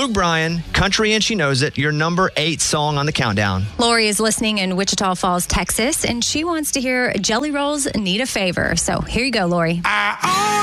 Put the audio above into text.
Luke Bryan, Country and She Knows It, your number 8 song on the countdown. Lori is listening in Wichita Falls, Texas, and she wants to hear Jelly Rolls Need a Favor. So here you go, Lori.